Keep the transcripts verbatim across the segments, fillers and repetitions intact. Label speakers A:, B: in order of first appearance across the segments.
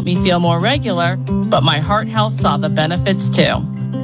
A: help me feel more regular, but my heart health saw the benefits too.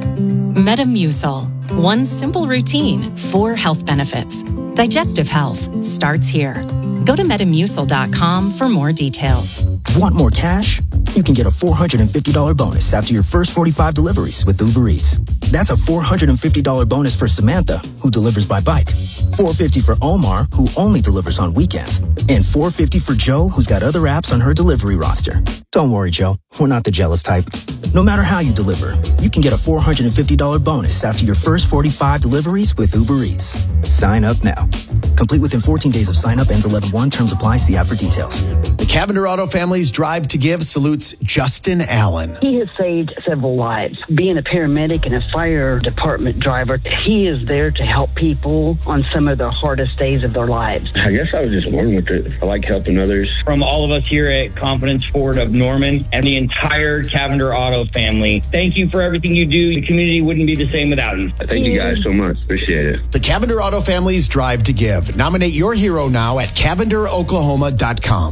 B: Metamucil. One simple routine, four health benefits. Digestive health starts here. Go to metamucil dot com for more details.
C: Want more cash? You can get a four hundred fifty dollars bonus after your first forty-five deliveries with Uber Eats. That's a four hundred fifty dollars bonus for Samantha, who delivers by bike. four hundred fifty dollars for Omar, who only delivers on weekends. And four hundred fifty dollars for Joe, who's got other apps on her delivery roster. Don't worry, Joe. We're not the jealous type. No matter how you deliver, you can get a four hundred fifty dollars bonus after your first forty-five deliveries with Uber Eats. Sign up now. Complete within fourteen days of sign up. Ends eleven one. Terms apply. See app for details.
D: The Cavender Auto family's Drive to Give salutes Justin Allen.
E: He has saved several lives. Being a paramedic and a fire department driver, he is there to help people on some of the hardest days of their lives.
F: I guess I was just born with it. I like helping others.
G: From all of us here at Confidence Ford of Norman and the entire Cavender Auto family, thank you for everything you do. The community wouldn't be the same without you.
F: Thank you guys so much. Appreciate it.
D: The Cavender Auto family's Drive to Give. Nominate your hero now at cavender oklahoma dot com.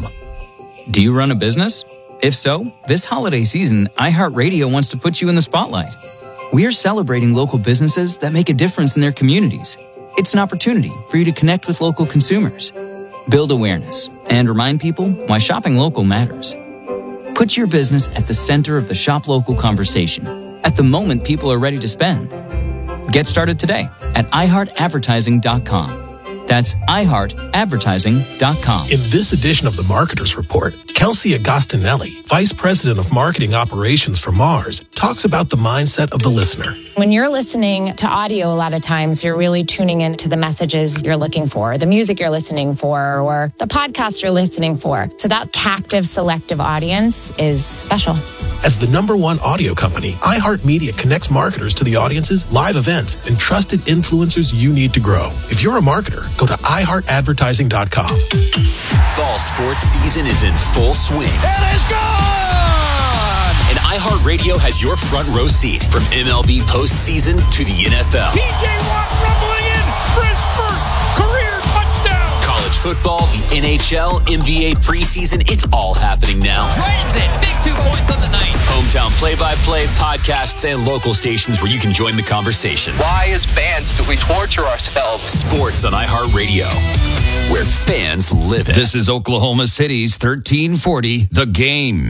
H: Do you run a business? If so, this holiday season, iHeartRadio wants to put you in the spotlight. We are celebrating local businesses that make a difference in their communities. It's an opportunity for you to connect with local consumers, build awareness, and remind people why shopping local matters. Put your business at the center of the shop local conversation at the moment people are ready to spend. Get started today at i heart advertising dot com. That's i heart advertising dot com.
I: In this edition of the Marketers Report, Kelsey Agostinelli, Vice President of Marketing Operations for Mars, talks about the mindset of the listener.
J: When you're listening to audio, a lot of times you're really tuning into the messages you're looking for, the music you're listening for, or the podcast you're listening for. So that captive, selective audience is special.
I: As the number one audio company, iHeartMedia connects marketers to the audiences, live events, and trusted influencers you need to grow. If you're a marketer, go to i heart advertising dot com.
K: Fall sports season is in full swing.
D: It is gone!
K: And iHeartRadio has your front row seat from M L B postseason to the N F L.
L: T J Watt rumbling in for his first career touchdown.
K: College football, the N H L, N B A preseason, it's all happening now.
M: Dragons in, big two points on the night.
K: Hometown play-by-play, podcasts, and local stations where you can join the conversation.
N: Why, as fans, do we torture ourselves?
K: Sports on iHeartRadio, where fans live it.
O: This is Oklahoma City's thirteen forty, The Game.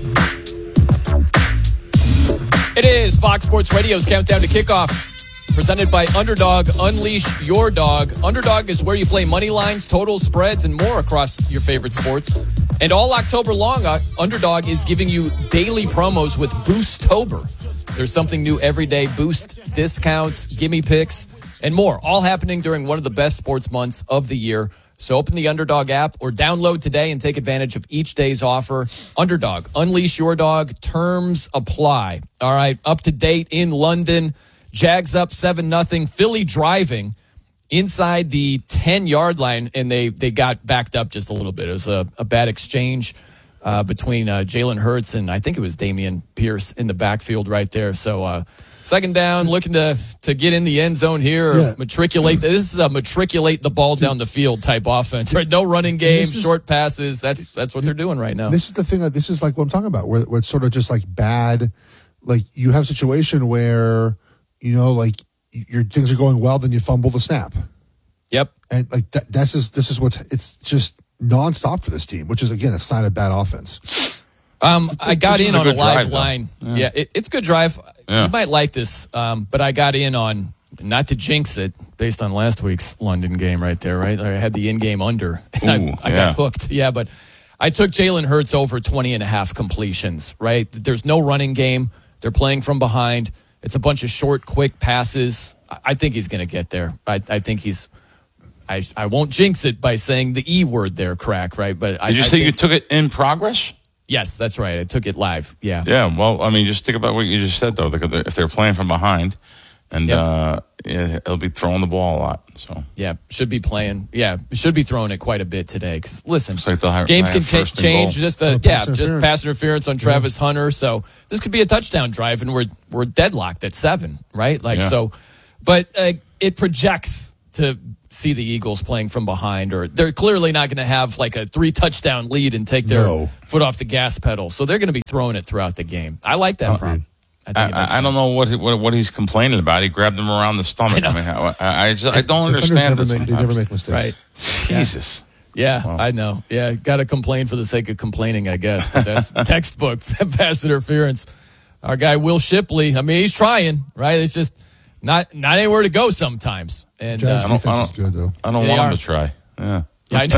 P: It is Fox Sports Radio's Countdown to Kickoff, presented by Underdog. Unleash your dog. Underdog is where you play money lines, totals, spreads, and more across your favorite sports. And all October long, uh, Underdog is giving you daily promos with Boostober. There's something new every day. Boost discounts, gimme picks, and more. All happening during one of the best sports months of the year. So open the Underdog app or download today and take advantage of each day's offer. Underdog, unleash your dog. Terms apply. All right, up to date in London. Jags up seven nothing. Philly driving inside the ten-yard line, and they, they got backed up just a little bit. It was a, a bad exchange uh, between uh, Jalen Hurts and I think it was Dameon Pierce in the backfield right there. So uh, second down, looking to to get in the end zone here. Yeah. Matriculate. This is a matriculate the ball down the field type offense. Right? No running game, is, short passes. That's that's what they're doing right now.
Q: This is the thing. That this is like what I'm talking about, where, where it's sort of just like bad. Like you have a situation where, you know, like your things are going well, then you fumble the snap.
P: Yep.
Q: And like that, this is this is what's it's just nonstop for this team, which is again a sign of bad offense.
P: Um, I got in on a live
O: drive,
P: line.
O: Yeah,
P: yeah it, it's a good drive.
O: Yeah.
P: You might like this, um, but I got in on, not to jinx it, based on last week's London game right there, right? I had the in-game under.
O: Ooh,
P: I, I
O: yeah.
P: got hooked. Yeah, but I took Jalen Hurts over twenty and a half completions, right? There's no running game. They're playing from behind. It's a bunch of short, quick passes. I think he's going to get there. I, I think he's I, – I won't jinx it by saying the E word there, crack, right? But
O: Did
P: I,
O: you
P: I
O: say
P: think,
O: you took it in progress?
P: Yes, that's right. I took it live, yeah.
O: Yeah, well, I mean, just think about what you just said, though. If they're playing from behind, and
P: Yep.
O: uh, yeah, it'll be throwing the ball a lot. So
P: Yeah, should be playing. Yeah, should be throwing it quite a bit today. Because listen,
O: like they'll have-
P: games
O: they'll
P: can
O: have
P: ca-
O: first and
P: change.
O: goal.
P: Just
Q: Oh,
P: a,
Q: pass
P: yeah, just
Q: interference.
P: pass interference on Travis Hunter. So this could be a touchdown drive, and we're we're deadlocked at seven, right? Like
O: Yeah.
P: so, but uh, it projects to see the Eagles playing from behind, or they're clearly not going to have like a three touchdown lead and take their
Q: No.
P: foot off the gas pedal. So they're going to be throwing it throughout the game. I like that prop. I, think it
O: I,
P: makes
O: I don't
P: sense.
O: know what, he- what what he's complaining about. He grabbed him around the stomach. I, mean, I, I, I, just, I don't
Q: Defenders
O: understand
Q: never
O: it
Q: make, they
O: sometimes.
Q: never make mistakes.
P: Right.
O: Jesus.
P: Yeah, I know. Yeah, got to complain for the sake of complaining, I guess. But that's textbook pass interference. Our guy Will Shipley. I mean, he's trying, right? It's just not not anywhere to go sometimes. And
Q: Jags
P: uh,
Q: defense
O: I don't-
Q: is good, though.
O: I don't
P: They
O: want
P: are.
O: him to try. Yeah.
P: yeah, I know.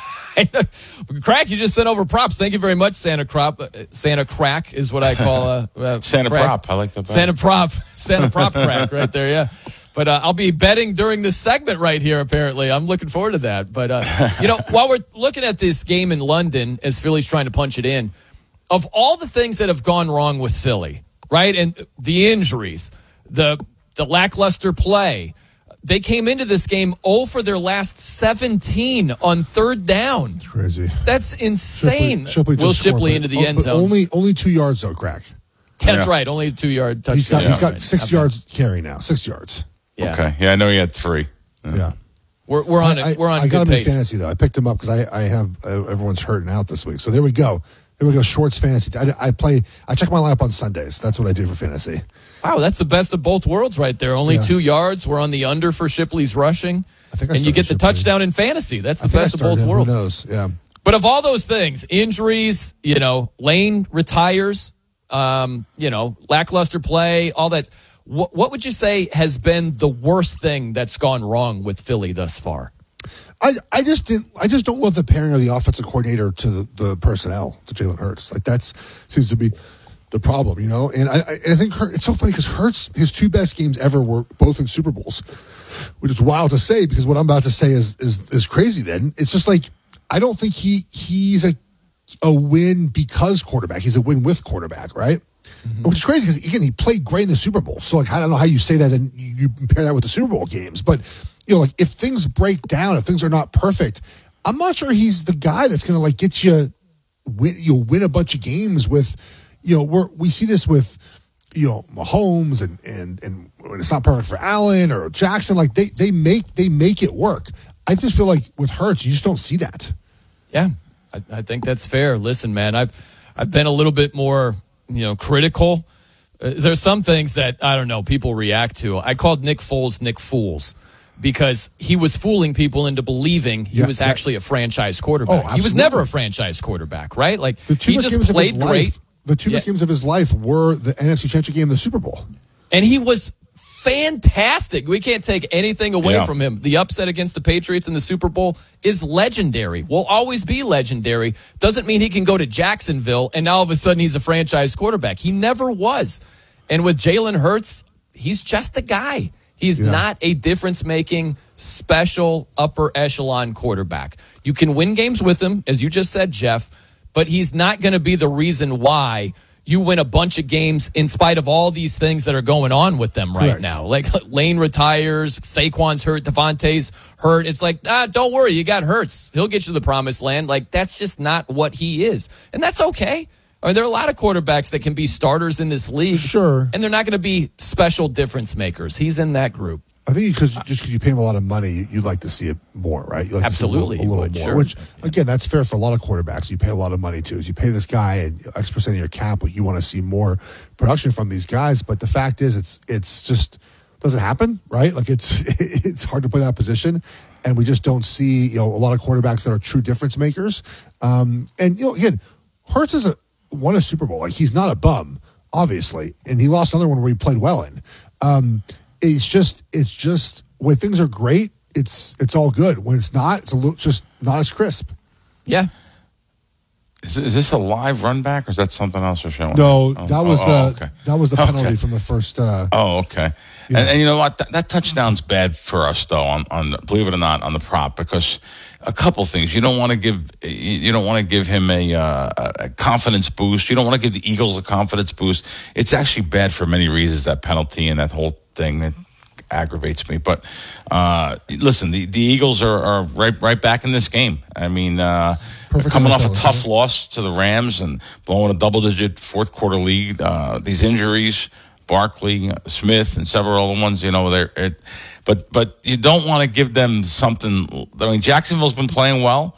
P: I know. Crack, you just sent over props. Thank you very much, Santa Crop. Uh, Santa Crack is what I call uh, uh,
O: Santa
P: Crack.
O: prop. I like that better.
P: Santa Prop. Santa Prop Crack right there, yeah. But uh, I'll be betting during this segment right here, apparently. I'm looking forward to that. But, uh, you know, while we're looking at this game in London, as Philly's trying to punch it in, of all the things that have gone wrong with Philly, right, and the injuries, the the lackluster play, they came into this game zero for their last seventeen on third down.
Q: It's crazy.
P: That's insane.
Q: Shipley, Shipley
P: Will
Q: just scored,
P: Shipley
Q: but-
P: into the
Q: oh,
P: end
Q: but
P: zone.
Q: Only, only two yards, though, Crack.
P: That's
O: Yeah.
P: right. Only a two-yard touchdown.
Q: He's got, he's got
P: Right.
Q: six
P: Okay.
Q: yards carry now. Six yards.
P: Yeah.
O: Okay. Yeah, I know he had three.
Q: Yeah.
P: We're, we're on
Q: I,
P: it. We're on
Q: I, I got
P: good
Q: him in
P: pace.
Q: fantasy, though. I picked him up because I, I have uh, everyone's hurting out this week. So there we go. There we go. Shorts fantasy. I, I play. I check my lineup on Sundays. That's what I do for fantasy.
P: Wow, that's the best of both worlds right there. Only
Q: Yeah.
P: two yards. We're on the under for Shipley's rushing.
Q: I think I
P: and you
Q: started
P: get the
Q: Shipley.
P: touchdown in fantasy. That's
Q: I
P: the
Q: think I
P: best of
Q: started
P: both
Q: him.
P: worlds.
Q: Who knows? Yeah.
P: But of all those things, injuries, you know, Lane retires, um, you know, lackluster play, all that. What, what would you say has been the worst thing that's gone wrong with Philly thus far?
Q: I, I just didn't. I just don't love the pairing of the offensive coordinator to the, the personnel to Jalen Hurts. Like that's seems to be the problem, you know. And I, I, I think Hurt, it's so funny because Hurts, his two best games ever were both in Super Bowls, which is wild to say because what I'm about to say is is is crazy. Then it's just like I don't think he he's a a win because quarterback. He's a win with quarterback, right? Mm-hmm. Which is crazy because again he played great in the Super Bowl. So like I don't know how you say that and you, you compare that with the Super Bowl games, but you know like if things break down, if things are not perfect, I'm not sure he's the guy that's going to like get you win. You'll win a bunch of games with. You know, we're, we see this with, you know, Mahomes and, and, and when it's not perfect for Allen or Jackson, like they, they make, they make it work. I just feel like with Hurts, you just don't see that.
P: Yeah, I, I think that's fair. Listen, man, I've, I've been a little bit more, you know, critical. Uh, there's some things that, I don't know, people react to. I called Nick Foles Nick Fools because he was fooling people into believing he
Q: Yeah,
P: was
Q: that-
P: actually a franchise quarterback.
Q: Oh,
P: he was
Q: absolutely.
P: never a franchise quarterback, right? Like,
Q: The two
P: he
Q: best
P: just
Q: games of his
P: played
Q: life,
P: great.
Q: the two best
P: Yeah.
Q: games of his life were the N F C Championship game and the Super Bowl.
P: And he was fantastic. We can't take anything away
O: Yeah.
P: from him. The upset against the Patriots in the Super Bowl is legendary. Will always be legendary. Doesn't mean he can go to Jacksonville and now all of a sudden he's a franchise quarterback. He never was. And with Jalen Hurts, he's just a guy. He's
Q: Yeah.
P: not a difference-making, special, upper echelon quarterback. You can win games with him, as you just said, Jeff, but he's not going to be the reason why you win a bunch of games in spite of all these things that are going on with them right
Q: Correct.
P: now. Like Lane retires, Saquon's hurt, Devontae's hurt. It's like, ah, don't worry, you got Hurts. He'll get you to the promised land. Like, that's just not what he is. And that's okay. I mean, there are a lot of quarterbacks that can be starters in this league.
Q: Sure.
P: And they're not going to be special difference makers. He's in that group.
Q: I think because just because you pay him a lot of money, you, you'd like to see it more, right? You like
P: Absolutely,
Q: to see a little, a
P: you
Q: little
P: would,
Q: more.
P: sure.
Q: Which again, that's fair for a lot of quarterbacks. You pay a lot of money to. Is you pay this guy and X percent of your cap, but you want to see more production from these guys. But the fact is, it's it's just doesn't happen, right? Like it's it's hard to play that position, and we just don't see you know a lot of quarterbacks that are true difference makers. Um, and you know, again, Hurts is a won a Super Bowl. Like he's not a bum, obviously, and he lost another one where he played well in. Um, it's just it's just when things are great, it's it's all good. When it's not, it's a little just not as crisp.
P: Yeah.
O: Is, is this a live run back or is that something else you're showing?
Q: No,
O: Oh,
Q: that was
O: oh,
Q: the
O: oh, okay.
Q: that was the penalty
O: Okay.
Q: from the first. Uh,
O: Oh, okay.
Q: Yeah.
O: And, and you know what? That, that touchdown's bad for us, though. On, on believe it or not, on the prop, because a couple things. You don't want to give you you don't want to give him a, uh, a confidence boost. You don't want to give the Eagles a confidence boost. It's actually bad for many reasons. That penalty and that whole thing it aggravates me. But uh, listen, the, the Eagles are, are right right back in this game. I mean. Uh,
Q: Perfect
O: Coming off a
Q: N F L,
O: tough
Q: right?
O: loss to the Rams and blowing a double-digit fourth-quarter lead, uh, these injuries, Barkley, Smith, and several other ones. You know, they're it, but but you don't want to give them something. I mean, Jacksonville's been playing well,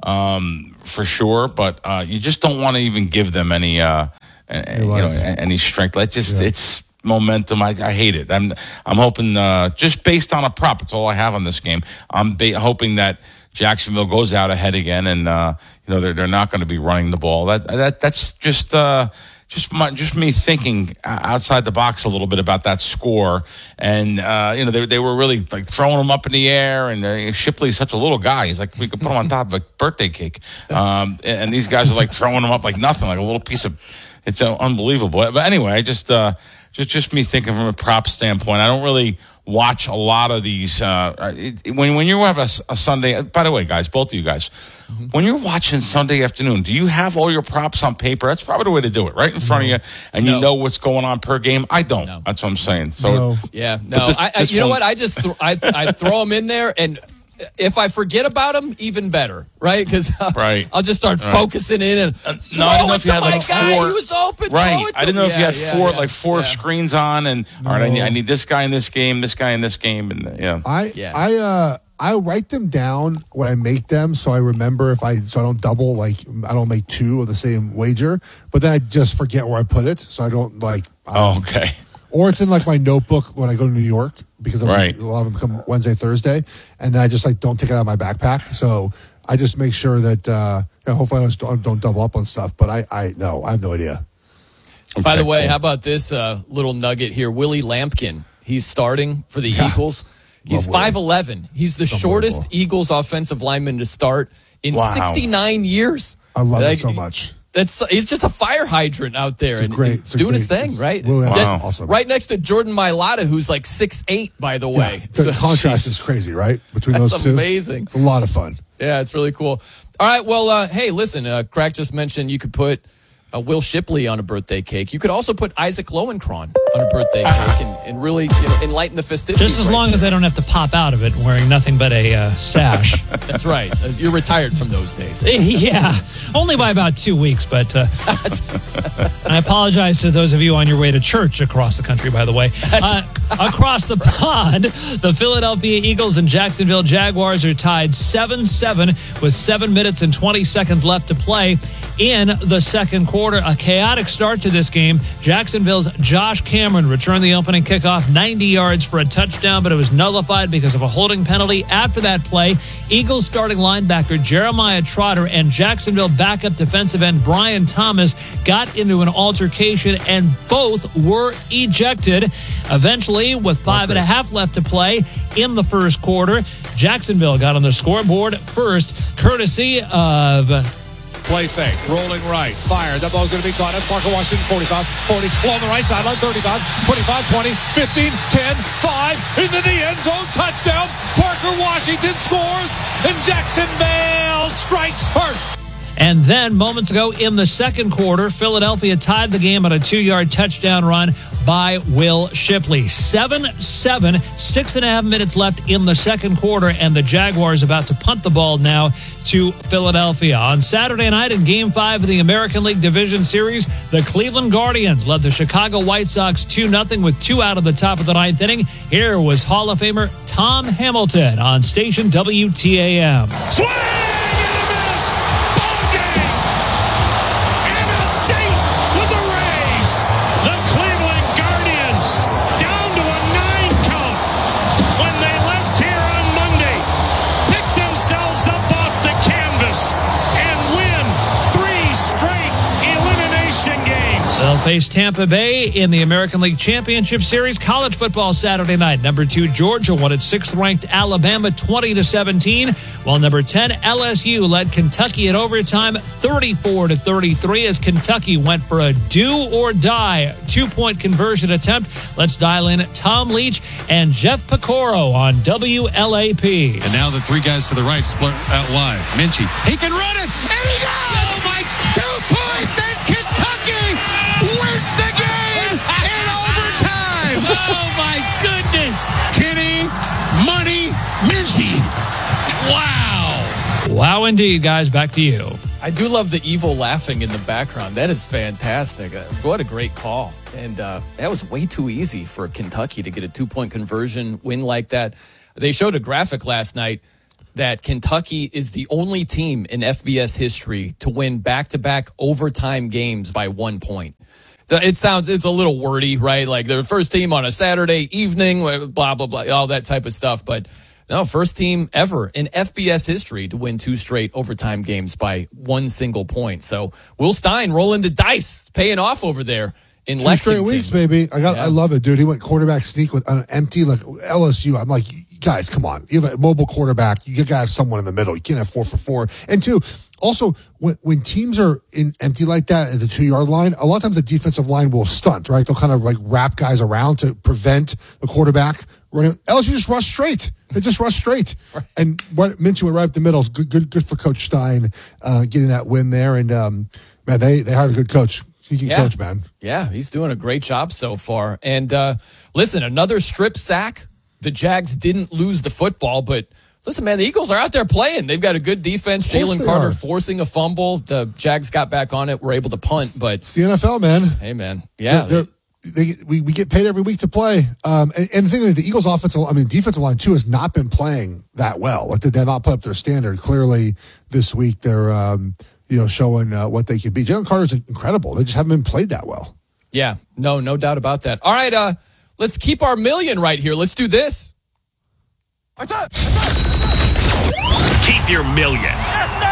O: um, for sure, but uh, you just don't want to even give them any uh, you know any strength. Like just yeah. it's momentum. I, I hate it. I'm I'm hoping uh, just based on a prop. It's all I have on this game. I'm ba- hoping that Jacksonville goes out ahead again, and uh, you know they're they're not going to be running the ball. That that that's just uh, just my, just me thinking outside the box a little bit about that score. And uh, you know they they were really like throwing him up in the air. And uh, Shipley's such a little guy. He's like we could put him on top of a birthday cake. Um, and, and these guys are like throwing him up like nothing, like a little piece of. It's uh, unbelievable. But anyway, I just uh, just just me thinking from a prop standpoint. I don't really watch a lot of these. Uh, it, when when you have a, a Sunday, by the way, guys, both of you guys, mm-hmm. when you're watching Sunday afternoon, do you have all your props on paper? That's probably the way to do it, right in front no. of you, and no. you know what's going on per game. I don't. No. That's what I'm saying. So
Q: no.
P: yeah, no.
O: This,
P: I,
O: this
P: I, you
O: one,
P: know what? I just th- I I throw them in there, and if I forget about them, even better, right? Because uh,
O: right.
P: I'll just start
O: right.
P: focusing in and
O: uh, no, I didn't know if you had like
P: guy.
O: four.
P: He was open.
O: Right. I didn't know
P: yeah,
O: if you had
P: yeah,
O: four,
P: yeah,
O: like four
P: yeah.
O: screens on, and no. all right, I need, I need this guy in this game, this guy in this game, and uh, yeah.
Q: I
P: yeah.
Q: I uh I write them down when I make them, so I remember if I so I don't double like I don't make two of the same wager, but then I just forget where I put it, so I don't like. I don't,
O: oh, okay.
Q: Or it's in like my notebook when I go to New York because I'm,
O: right.
Q: a lot of them come Wednesday, Thursday, and then I just like don't take it out of my backpack. So I just make sure that uh, you know, hopefully I don't, don't double up on stuff. But I, I no, I have no idea.
P: Okay, By the way, cool. how about this uh, little nugget here? Willie Lampkin, he's starting for the yeah. Eagles. He's five eleven. He's the shortest Eagles offensive lineman to start in
O: wow.
P: sixty-nine years.
Q: I love
P: like,
Q: it so much.
P: That's he's just a fire hydrant out there and,
Q: great,
P: and doing
Q: great,
P: his thing, right?
Q: Really
O: wow.
Q: awesome.
P: Right next to Jordan Mailata, who's like six eight, by the way.
Q: Yeah, the so, contrast is crazy, right? Between
P: that's
Q: those two.
P: Amazing.
Q: It's a lot of fun.
P: Yeah, it's really cool. All right, well, uh, hey, listen, uh, Crack just mentioned you could put uh, Will Shipley on a birthday cake. You could also put Isaac Lowenkron on a birthday cake and, and really you know, enlighten the festivities.
R: Just as
P: right
R: long
P: there.
R: as I don't have to pop out of it wearing nothing but a uh, sash.
P: That's right. Uh, you're retired from those days.
R: Yeah, only by about two weeks. But uh, I apologize to those of you on your way to church across the country, by the way. Uh, across the pond, the Philadelphia Eagles and Jacksonville Jaguars are tied seven seven with seven minutes and twenty seconds left to play in the second quarter. A chaotic start to this game. Jacksonville's Josh Cameron returned the opening kickoff ninety yards for a touchdown, but it was nullified because of a holding penalty. After that play, Eagles starting linebacker Jeremiah Trotter and Jacksonville backup defensive end Brian Thomas got into an altercation, and both were ejected. Eventually, with five and a half left to play in the first quarter, Jacksonville got on the scoreboard first, courtesy of...
L: Play fake, rolling right, fire. That ball's going to be caught. That's Parker Washington, forty-five, forty, along the right sideline, thirty-five, twenty-five, twenty, fifteen, ten, five, into the end zone, touchdown. Parker Washington scores, and Jacksonville strikes first.
R: And then, moments ago in the second quarter, Philadelphia tied the game on a two-yard touchdown run by Will Shipley. seven seven, six and a half minutes left in the second quarter, and the Jaguars about to punt the ball now to Philadelphia. On Saturday night in Game five of the American League Division Series, the Cleveland Guardians led the Chicago White Sox two nothing with two out of the top of the ninth inning. Here was Hall of Famer Tom Hamilton on station W T A M.
L: Swing!
R: They'll face Tampa Bay in the American League Championship Series. College football Saturday night. Number two, Georgia won its sixth-ranked Alabama twenty to seventeen, while number ten, L S U led Kentucky at overtime thirty-four to thirty-three as Kentucky went for a do-or-die two-point conversion attempt. Let's dial in Tom Leach and Jeff Pecoro on W L A P.
S: And now the three guys to the right split out wide. Minchie, he can run it, and he does! Oh, my, two points, and Kentucky wins the game in overtime!
L: Oh, my goodness!
S: Kenny Money Minchie. Wow.
R: Wow, indeed, guys. Back to you.
T: I
P: I do love the evil laughing in the background. That is fantastic. Uh, What a great call. And uh, that was way too easy for Kentucky to get a two-point conversion win like that. They showed a graphic last night that Kentucky is the only team in F B S history to win back-to-back overtime games by one point. So it sounds, it's a little wordy, right? Like they're the first team on a Saturday evening, blah, blah, blah, all that type of stuff. But no, first team ever in F B S history to win two straight overtime games by one single point. So Will Stein rolling the dice, it's paying off over there in
Q: Two
P: Lexington.
Q: straight weeks, baby. I got,
P: Yeah.
Q: I love it, dude. He went quarterback sneak with an empty, like L S U. I'm like, guys, come on. You have a mobile quarterback. You gotta have someone in the middle. You can't have four for four. And two, also, when, when teams are in empty like that at the two yard line, a lot of times the defensive line will stunt, right? They'll kind of like wrap guys around to prevent the quarterback running. L S U just rush straight. They just rush straight. And what Minshew went right up the middle. Good, good, good for Coach Stein uh, getting that win there. And um, man, they they hired a good coach. He can
P: Yeah.
Q: coach, man.
P: Yeah, he's doing a great job so far. And uh, listen, another strip sack. The Jags didn't lose the football, but listen, man, the Eagles are out there playing. They've got a good defense.
Q: course
P: Jalen
Q: they
P: Carter
Q: are.
P: forcing a fumble. The Jags got back on it, were able to punt, but
Q: It's the N F L, man.
P: hey, man, yeah,
Q: They're- they're- they, we, we get paid every week to play. Um, and, and the thing is, the Eagles' offensive, I mean, defensive line too, has not been playing that well. Like they did not put up their standard. Clearly, this week they're um, you know showing uh, what they can be. Jalen Carter's incredible. They just haven't been played that well.
P: yeah, no, no doubt about that. All right, uh, let's keep our million right here. Let's do this.
T: Keep your millions.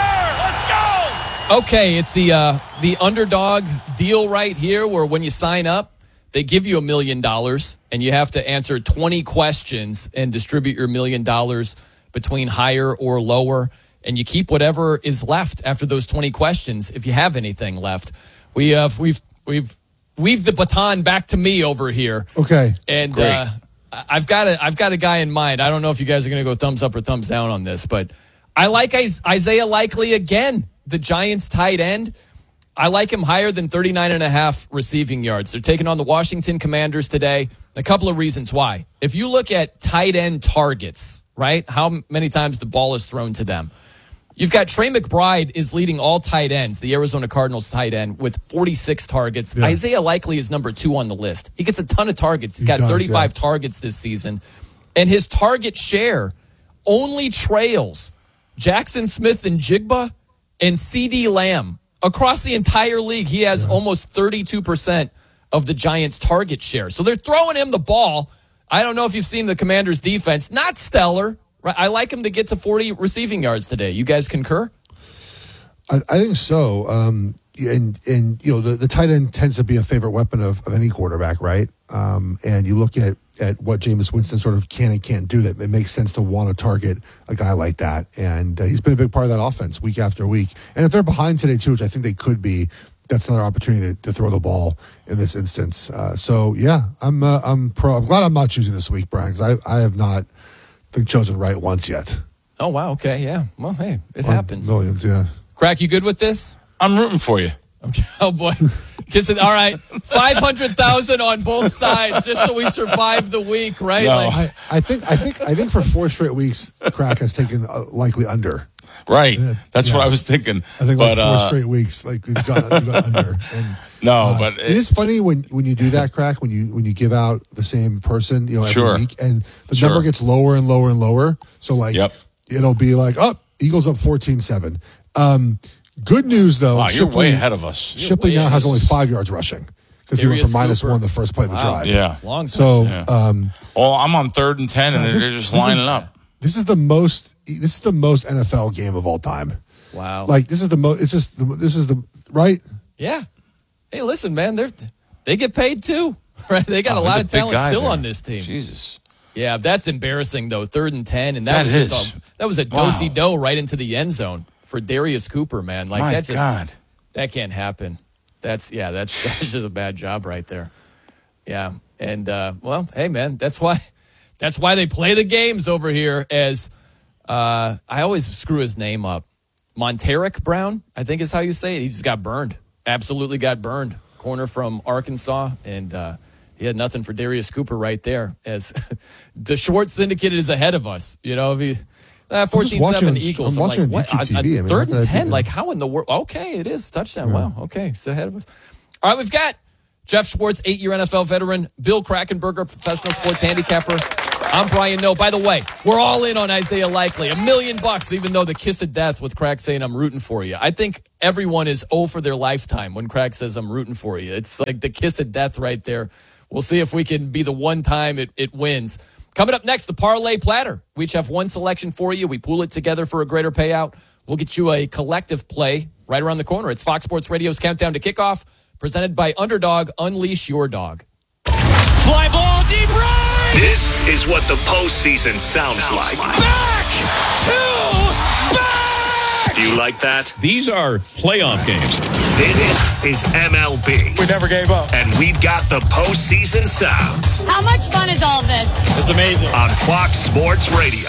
P: Okay, it's the uh, the underdog deal right here, where when you sign up, they give you a million dollars, and you have to answer twenty questions and distribute your million dollars between higher or lower, and you keep whatever is left after those twenty questions, if you have anything left. We uh, we've we've weaved the baton back to me over here,
Q: Okay.
P: and uh, I've got a I've got a guy in mind. I don't know if you guys are going to go thumbs up or thumbs down on this, but I like Is- Isaiah Likely again, the Giants tight end. I like him higher than thirty-nine and a half receiving yards. They're taking on the Washington Commanders today. A couple of reasons why. If you look at tight end targets, right, how many times the ball is thrown to them, you've got Trey McBride is leading all tight ends, the Arizona Cardinals tight end, with forty-six targets.
Q: Yeah.
P: Isaiah Likely is number two on the list. He gets a ton of targets. He's
Q: He
P: got
Q: does,
P: thirty-five
Q: yeah.
P: targets this season. And his target share only trails Jackson Smith and Jigba and CeeDee Lamb. Across the entire league, he has almost thirty-two percent of the Giants' target share. So they're throwing him the ball. I don't know if you've seen the Commanders' defense. Not stellar. Right? I like him to get to forty receiving yards today. You guys concur?
Q: I, I think so. Um, and, and, you know, the, the tight end tends to be a favorite weapon of, of any quarterback, right? Um, and you look at, at what Jameis Winston sort of can and can't do, that it makes sense to want to target a guy like that. And uh, he's been a big part of that offense week after week. And if they're behind today, too, which I think they could be, that's another opportunity to, to throw the ball in this instance. Uh, so, yeah, I'm uh, I'm pro. I'm glad I'm not choosing this week, Brian, because I, I have not been chosen right once yet.
P: Oh, wow. Okay. Yeah. Well, hey, it
Q: On
P: happens.
Q: Millions, yeah.
P: Crack, you good with this?
O: I'm rooting for you.
P: Okay. Oh, boy. Kiss it. All right. five hundred thousand on both sides just so we survive the week, right?
O: No.
P: Like,
Q: I, I think I think I think for four straight weeks, Crack has taken uh, likely under.
O: Right.
Q: Yeah,
O: That's
Q: yeah.
O: what I was thinking.
Q: I think
O: but,
Q: like four
O: uh,
Q: straight weeks, like we've got, we've got under. And,
O: No,
Q: uh,
O: but
Q: it is funny when, when you do that, Crack. When you when you give out the same person, you know, every
O: Sure.
Q: week, and the
O: Sure.
Q: number gets lower and lower and lower. So like,
O: Yep.
Q: it'll be like, oh, Eagles up fourteen seven. Um, good news though,
O: Wow, you're way ahead of us.
Q: Shipley
P: way
Q: now
P: ahead
Q: has
P: of
Q: only
P: us.
Q: five yards rushing because he went
P: Darius
Q: from minus
P: Cooper.
Q: one the first play of the
P: Wow.
Q: drive.
O: Yeah.
P: long time.
Q: So,
O: Yeah.
Q: um,
O: Well, I'm on third and ten, and
Q: God,
O: they're
Q: this-
O: just
Q: this is-
O: lining up.
Q: This is the most. This is the most N F L game of all time.
P: Wow.
Q: Like this is the most. It's just. The, this is the right.
P: Yeah. Hey, listen, man, they're they get paid too, right? They got
O: Oh,
P: a lot
O: he's
P: of
O: big
P: talent
O: guy
P: still
O: there.
P: on this team.
O: Jesus.
P: Yeah, that's embarrassing though. Third and ten, and that,
O: That
P: was
O: is.
P: just a, that was a
O: Wow.
P: do-si do right into the end zone for Darius Cooper, man. Like
O: My
P: that just
O: God.
P: that can't happen. That's yeah, that's, that's just a bad job right there. Yeah, and uh, well, hey, man, that's why that's why they play the games over here. As uh, I always screw his name up, Monteric Brown, I think is how you say it. He just got burned. Absolutely got burned. Corner from Arkansas, and uh, he had nothing for Darius Cooper right there. As the short syndicate is ahead of us, you know. If he, Uh, fourteen seven Eagles.
Q: I'm
P: I'm
Q: watching
P: like,
Q: on
P: what?
Q: YouTube T V. I mean,
P: third
Q: how
P: and
Q: could I
P: ten.
Q: do
P: Like,
Q: that?
P: how in the world? Okay, it is. Touchdown.
Q: Yeah.
P: Wow. Okay, it's ahead of us. All right, we've got Jeff Schwartz, eight-year N F L veteran. Bill Krakenberger, professional sports handicapper. I'm Brian Noe. By the way, we're all in on Isaiah Likely. A million bucks, even though the kiss of death with Crack saying I'm rooting for you. I think everyone is oh for their lifetime when Crack says I'm rooting for you. It's like the kiss of death right there. We'll see if we can be the one time it, it wins. Coming up next, the Parlay Platter. We each have one selection for you. We pool it together for a greater payout. We'll get you a collective play right around the corner. It's Fox Sports Radio's Countdown to Kickoff, presented by Underdog. Unleash your dog.
T: Fly ball deep right. This is what the postseason sounds like. Back to back. Do you like that?
U: These are playoff games.
T: This is M L B.
L: We never gave up.
T: And we've got the postseason sounds.
V: How much fun is all this?
U: It's amazing.
T: On Fox Sports Radio.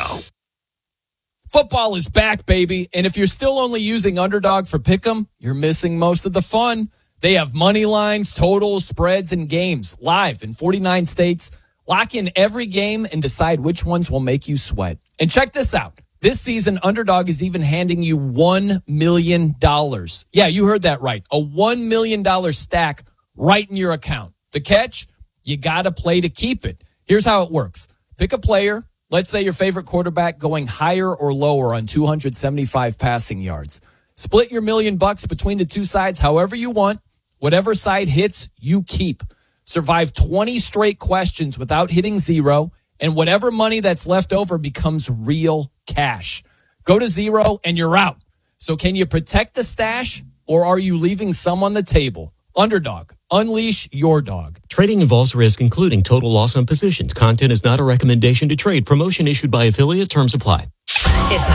P: Football is back, baby. And if you're still only using Underdog for Pick'em, you're missing most of the fun. They have money lines, totals, spreads, and games live in forty-nine states. Lock in every game and decide which ones will make you sweat. And check this out. This season, Underdog is even handing you one million dollars. Yeah, you heard that right. A one million dollars stack right in your account. The catch? You got to play to keep it. Here's how it works. Pick a player. Let's say your favorite quarterback going higher or lower on two hundred seventy-five passing yards. Split your million bucks between the two sides however you want. Whatever side hits, you keep. Survive twenty straight questions without hitting zero, and whatever money that's left over becomes real cash. Go to zero and you're out. So can you protect the stash, or are you leaving some on the table? Underdog. Unleash your dog.
W: Trading involves risk, including total loss on positions. Content is not a recommendation to trade. Promotion issued by affiliate. Terms apply.
X: It's